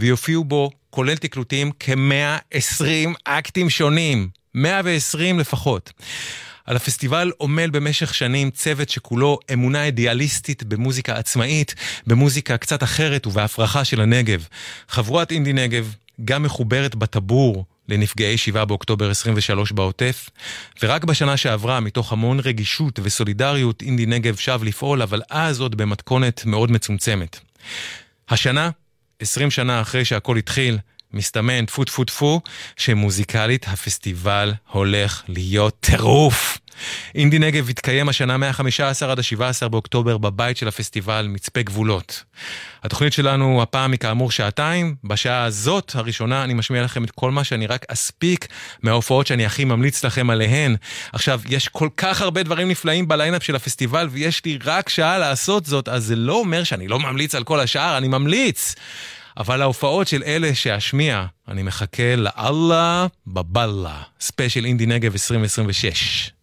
ויופיעו בו כולל תקלוטים כ-120 אקטים שונים, 120 לפחות. על הפסטיבל עומל במשך שנים צוות שכולו אמונה אידיאליסטית במוזיקה עצמאית, במוזיקה קצת אחרת ובהפרחה של הנגב. חבורת אינדי נגב גם מחוברת בטבור לנפגעי 7 באוקטובר 23 בעוטף, ורק בשנה שעברה, מתוך המון רגישות וסולידריות, אינדי נגב שב לפעול, אבל אז עוד במתכונת מאוד מצומצמת. השנה, 20 שנה אחרי שהכל התחיל, מסתמן טפו טפו טפו, שמוזיקלית הפסטיבל הולך להיות טירוף. אינדי נגב התקיים השנה מה-15 עד ה-17 באוקטובר בבית של הפסטיבל מצפה גבולות. התוכנית שלנו הפעם היא כאמור שעתיים. בשעה הזאת הראשונה אני משמיע לכם את כל מה שאני רק אספיק מההופעות שאני הכי ממליץ לכם עליהן. עכשיו, יש כל כך הרבה דברים נפלאים בליינאפ של הפסטיבל, ויש לי רק שעה לעשות זאת, אז זה לא אומר שאני לא ממליץ על כל השאר, אני ממליץ. אבל ההופעות של אלה שאשמיע, אני מחכה לאללה בבאללה, ספיישל אינדי נגב 2026.